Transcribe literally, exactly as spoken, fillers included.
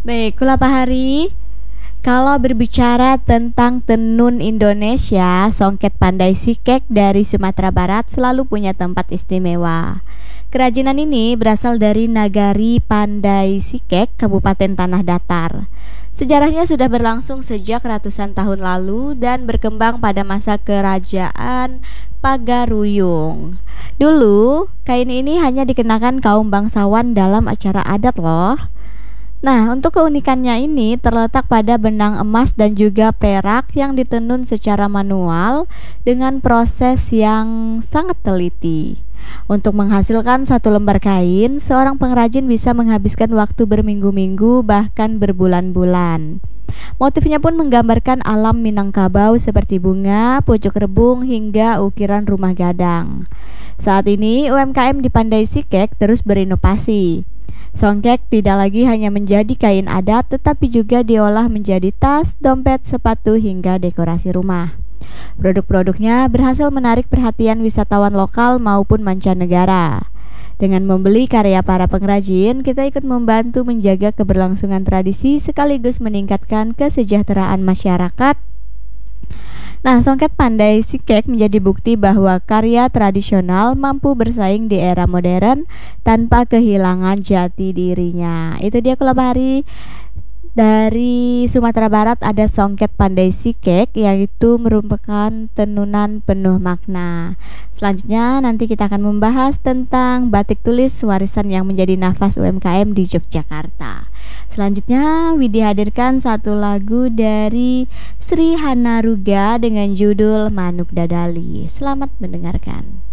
Baik, Kula Pahari. Kalau berbicara tentang tenun Indonesia, Songket Pandai Sikek dari Sumatera Barat selalu punya tempat istimewa. Kerajinan ini berasal dari Nagari Pandai Sikek, Kabupaten Tanah Datar. Sejarahnya sudah berlangsung sejak ratusan tahun lalu dan berkembang pada masa kerajaan Pagaruyung. Dulu, kain ini hanya dikenakan kaum bangsawan dalam acara adat loh. Nah, untuk keunikannya ini terletak pada benang emas dan juga perak yang ditenun secara manual dengan proses yang sangat teliti. Untuk menghasilkan satu lembar kain, seorang pengrajin bisa menghabiskan waktu berminggu-minggu bahkan berbulan-bulan. Motifnya pun menggambarkan alam Minangkabau seperti bunga, pucuk rebung hingga ukiran rumah gadang. Saat ini U M K M di Pandai Sikek terus berinovasi. Songket tidak lagi hanya menjadi kain adat tetapi juga diolah menjadi tas, dompet, sepatu hingga dekorasi rumah. Produk-produknya berhasil menarik perhatian wisatawan lokal maupun mancanegara. Dengan membeli karya para pengrajin, kita ikut membantu menjaga keberlangsungan tradisi sekaligus meningkatkan kesejahteraan masyarakat. Nah, Songket Pandai Sikek menjadi bukti bahwa karya tradisional mampu bersaing di era modern tanpa kehilangan jati dirinya. Itu dia Kula Pahari. Dari Sumatera Barat ada Songket Pandai Sikek, yaitu merupakan tenunan penuh makna. Selanjutnya nanti kita akan membahas tentang batik tulis warisan yang menjadi nafas U M K M di Yogyakarta. Selanjutnya Widi hadirkan satu lagu dari Sri Hanaruga dengan judul Manuk Dadali. Selamat mendengarkan.